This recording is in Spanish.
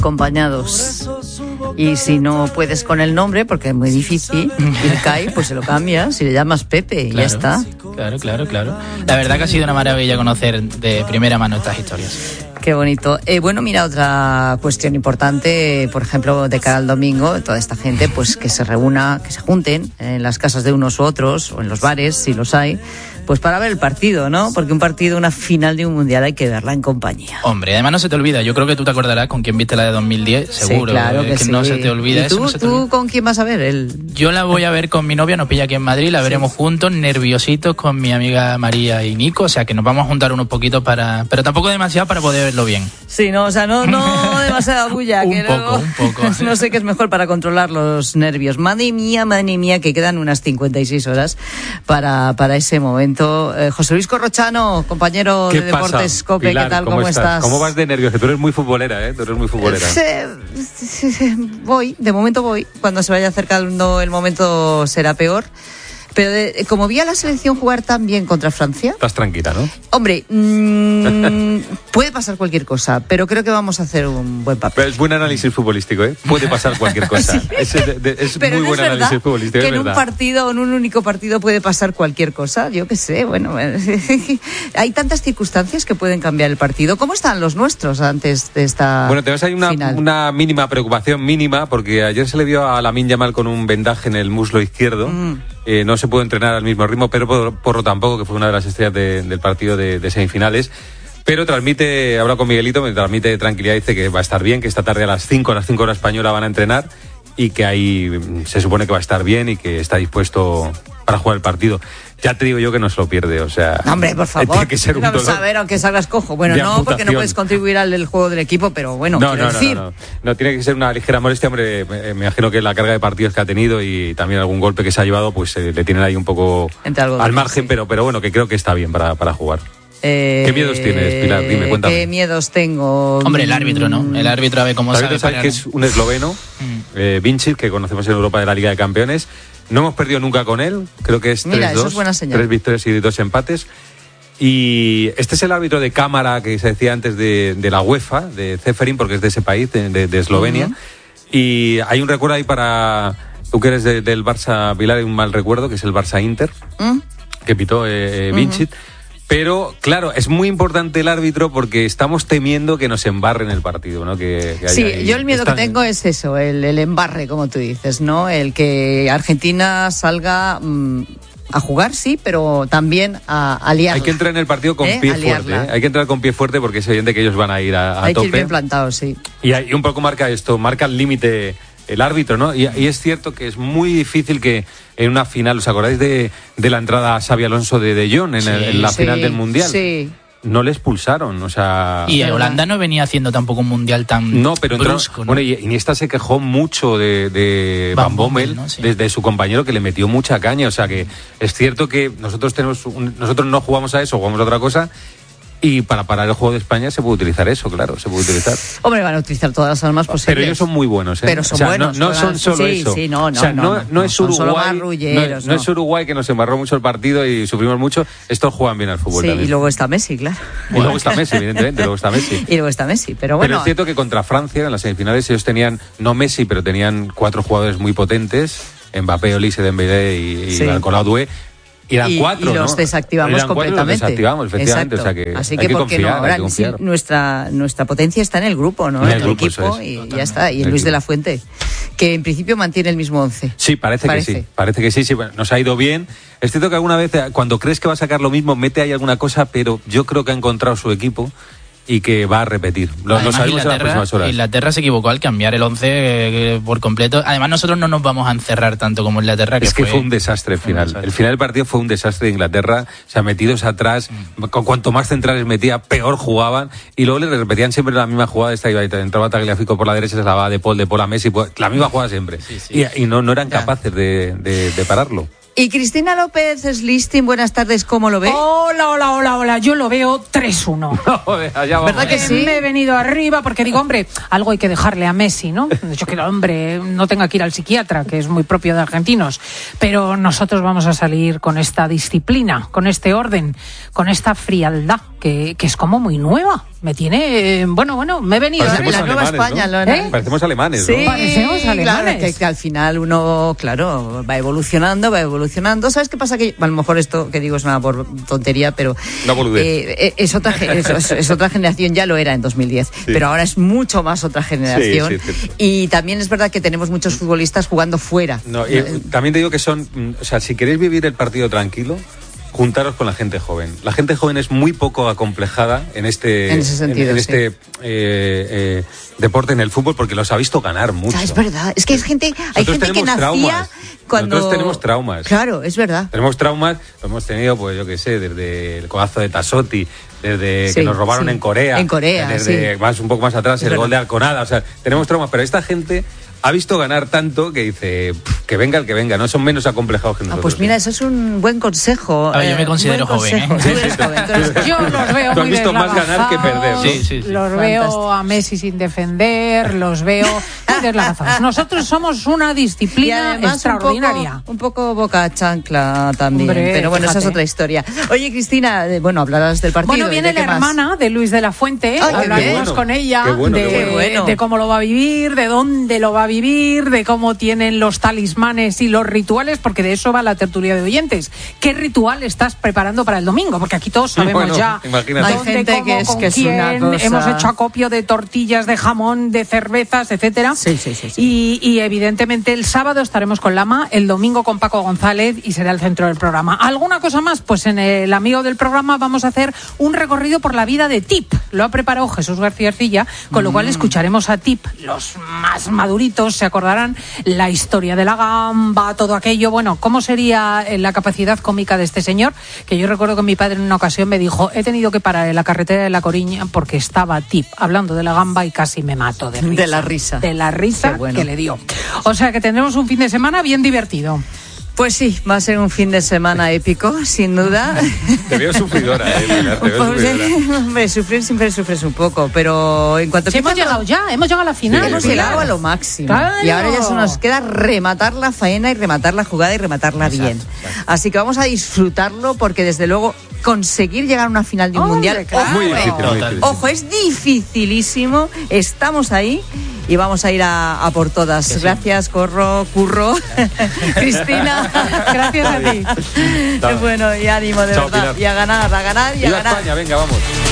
acompañados. Y si no puedes con el nombre, porque es muy difícil, Ilkay, pues se lo cambias y le llamas Pepe y ya está. Claro. La verdad que ha sido una maravilla conocer de primera mano estas historias. Qué bonito. Bueno, mira, otra cuestión importante, por ejemplo, de cara al domingo, toda esta gente, pues que se reúna, que se junten en las casas de unos u otros, o en los bares, si los hay, pues para ver el partido, ¿no? Porque un partido, una final de un mundial, hay que verla en compañía. Hombre, además no se te olvida, yo creo que tú te acordarás con quién viste la de 2010, seguro. Sí, claro que sí. No se te olvida. ¿Y tú, eso no se te olvida. con quién vas a ver? Yo la voy a ver con mi novia, nos pilla aquí en Madrid, la veremos juntos, nerviositos, con mi amiga María y Nico, o sea que nos vamos a juntar unos poquitos pero tampoco demasiado para poder verlo bien. Sí, no, o sea, no demasiada bulla. un poco. No sé qué es mejor para controlar los nervios. Madre mía, que quedan unas 56 horas para ese momento. José Luis Corrochano, compañero de Deportes COPE, Pilar, ¿qué tal? ¿Cómo estás? ¿Cómo vas de nervios? Que tú eres muy futbolera, ¿eh? De momento voy. Cuando se vaya acercando el momento será peor. Pero como vi a la selección jugar tan bien contra Francia... Estás tranquila, ¿no? Hombre, puede pasar cualquier cosa, pero creo que vamos a hacer un buen papel. Pero es buen análisis futbolístico, ¿eh? Puede pasar cualquier cosa. Sí. Es pero muy no buen es análisis futbolístico, que es verdad. En un único partido puede pasar cualquier cosa. Yo qué sé, bueno... hay tantas circunstancias que pueden cambiar el partido. ¿Cómo están los nuestros antes de esta Bueno, tenemos ahí una mínima preocupación, porque ayer se le vio a Lamine Yamal con un vendaje en el muslo izquierdo. No se pudo entrenar al mismo ritmo, pero Porro tampoco, que fue una de las estrellas del partido de semifinales. Pero habla con Miguelito, me transmite tranquilidad, dice que va a estar bien, que esta tarde a las 5 horas española van a entrenar y que ahí se supone que va a estar bien y que está dispuesto para jugar el partido. Ya te digo yo que no se lo pierde, o sea... Hombre, por favor, tiene que ser un vamos a ver, aunque salgas cojo. Bueno, no, porque no puedes contribuir al juego del equipo, pero bueno, No, tiene que ser una ligera molestia, hombre, me imagino que la carga de partidos que ha tenido y también algún golpe que se ha llevado, pues le tienen ahí un poco al margen, sí. pero bueno, que creo que está bien para jugar. ¿Qué miedos tienes, Pilar? Dime, cuéntame. ¿Qué miedos tengo? Hombre, el árbitro, ¿no? El árbitro a ver cómo sabe que es un esloveno, Vincic, que conocemos en Europa de la Liga de Campeones. No hemos perdido nunca con él, creo que es 3-2, 3 victorias y 2 empates. Y este es el árbitro de cámara que se decía antes de la UEFA, de Ceferin, porque es de ese país, de Eslovenia. Y hay un recuerdo ahí para... Tú que eres del Barça, Pilar, hay un mal recuerdo, que es el Barça-Inter, que pitó Vincic. Pero, claro, es muy importante el árbitro porque estamos temiendo que nos embarren el partido, ¿no? Sí, yo el miedo que tengo es eso, el embarre, como tú dices, ¿no? El que Argentina salga a jugar, sí, pero también a liarla. Hay que entrar en el partido con pie fuerte, ¿eh? Hay que entrar con pie fuerte porque es evidente que ellos van a ir a tope. Hay que ir bien plantados, sí. Y un poco marca el límite el árbitro, ¿no? Y es cierto que es muy difícil que en una final, ¿os acordáis de la entrada a Xabi Alonso de Jong en la final del Mundial? Sí. No le expulsaron, o sea... Y Holanda no venía haciendo tampoco un Mundial tan brusco, ¿no? Bueno, y Iniesta se quejó mucho de Van Bommel, ¿no? Sí. Desde su compañero, que le metió mucha caña, o sea que es cierto que nosotros no jugamos a eso, jugamos a otra cosa. Y para parar el juego de España se puede utilizar eso, claro, se puede utilizar. Hombre, van a utilizar todas las armas posibles. Pero ellos son muy buenos, ¿eh? Pero son buenos. No son solo eso. Sí, no es Uruguay. No es Uruguay, que nos embarró mucho el partido y sufrimos mucho. Estos juegan bien al fútbol también. Y luego está Messi, claro. Y luego está Messi, evidentemente, Y luego está Messi, pero bueno. Pero es cierto que contra Francia, en las semifinales, ellos tenían, no Messi, pero tenían 4 jugadores muy potentes, Mbappé, Olise, Dembélé y Nicolas Doué. Y eran 4, y los desactivamos completamente. Los desactivamos, efectivamente. O sea que así que, ¿por qué no? Ahora nuestra potencia está en el grupo, ¿no? En el equipo, y ya está. Y en Luis de la Fuente, que en principio mantiene el mismo 11. Sí, parece que sí. Parece que sí. Bueno, nos ha ido bien. Es cierto que alguna vez, cuando crees que va a sacar lo mismo, mete ahí alguna cosa, pero yo creo que ha encontrado su equipo y que va a repetir. Lo sabemos en las próximas horas. Inglaterra se equivocó al cambiar el 11 por completo. Además, nosotros no nos vamos a encerrar tanto como Inglaterra. Es que fue un desastre el final. El final del partido fue un desastre de Inglaterra. O sea, metidos atrás, con cuanto más centrales metía, peor jugaban. Y luego le repetían siempre la misma jugada. Entraba Tagliafico por la derecha, se la va de Paul a Messi. La misma jugada siempre. Sí. Y no eran capaces de pararlo. Y Cristina López Slistin, buenas tardes, ¿cómo lo ve? Hola, yo lo veo 3-1. ¿Verdad que sí? Me he venido arriba porque digo, hombre, algo hay que dejarle a Messi, ¿no? Yo que el hombre no tenga que ir al psiquiatra, que es muy propio de argentinos, pero nosotros vamos a salir con esta disciplina, con este orden, con esta frialdad, que es como muy nueva. me tiene... Bueno, me he venido... Parecemos la nueva España, ¿no? Parecemos alemanes, sí, ¿no? Parecemos alemanes. Claro, que al final uno, claro, va evolucionando. ¿Sabes qué pasa? Que a lo mejor esto que digo es una tontería, pero... Una boludez. Es otra generación, ya lo era en 2010, sí. Pero ahora es mucho más otra generación. Sí, y también es verdad que tenemos muchos futbolistas jugando fuera. No, también te digo que son... O sea, si queréis vivir el partido tranquilo, juntaros con la gente joven. La gente joven es muy poco acomplejada en ese sentido, deporte, en el fútbol, porque los ha visto ganar mucho. Es verdad, es que hay gente que nacía cuando... Nosotros tenemos traumas. Claro, es verdad. Tenemos traumas, lo hemos tenido, pues yo qué sé, desde el codazo de Tassotti, desde que nos robaron en Corea. En Corea, desde un poco más atrás, el gol de Alconada. O sea, tenemos traumas, pero esta gente ha visto ganar tanto que dice que venga el que venga, no son menos acomplejados que nosotros. Pues mira, eso es un buen consejo. Yo me considero joven. Yo los veo muy visto más ganar que perder, ¿no? Sí. Los veo a Messi sin defender, los veo muy deslagazados. Nosotros somos una disciplina extraordinaria. Un poco boca chancla también. Hombre, pero bueno, fíjate. Esa es otra historia. Oye, Cristina, hablarás del partido. Bueno, viene la hermana de Luis de la Fuente. Hablaremos con ella de cómo lo va a vivir, de dónde lo va a vivir, de cómo tienen los talismanes y los rituales, porque de eso va la tertulia de oyentes. ¿Qué ritual estás preparando para el domingo? Porque aquí todos sabemos ya imagínate. Hay gente cómo, que es quién, una cosa... hemos hecho acopio de tortillas, de jamón, de cervezas, etcétera. Sí. Y evidentemente el sábado estaremos con Lama, el domingo con Paco González y será el centro del programa. ¿Alguna cosa más? Pues en el amigo del programa vamos a hacer un recorrido por la vida de Tip. Lo ha preparado Jesús García Ercilla, con lo cual escucharemos a Tip, los más maduritos se acordarán, la historia de la gamba, todo aquello. Bueno, ¿cómo sería la capacidad cómica de este señor? Que yo recuerdo que mi padre en una ocasión me dijo, he tenido que parar en la carretera de La Coruña porque estaba Tip hablando de la gamba y casi me mato de risa. De la risa que le dio. O sea que tendremos un fin de semana bien divertido. Pues sí, va a ser un fin de semana épico, sin duda. Te veo sufridora, Sufrir siempre sufres un poco, pero en cuanto hemos llegado a la final. Hemos llegado a lo máximo. Claro. Y ahora ya se nos queda rematar la faena y rematar la jugada y rematarla bien. Así que vamos a disfrutarlo porque desde luego conseguir llegar a una final de un mundial, muy difícil. Ojo, es dificilísimo. Estamos ahí y vamos a ir a por todas. Gracias, Curro, Cristina. Gracias a ti. Bueno, y ánimo, de verdad. Y a ganar, y a ganar. España, venga, vamos.